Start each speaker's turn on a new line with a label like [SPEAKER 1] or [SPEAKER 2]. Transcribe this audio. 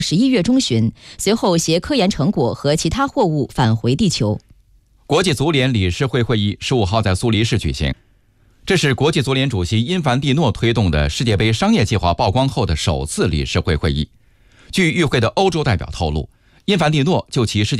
[SPEAKER 1] 11月中旬，随后携科研成果和其他货物返回地球。
[SPEAKER 2] 国际足联理事会会议15号在苏黎世举行，这是国际足联主席因凡蒂诺推动的世界杯商业计划曝光后的首次理事会会议。据与会的欧洲代表透露，因凡蒂诺就其世界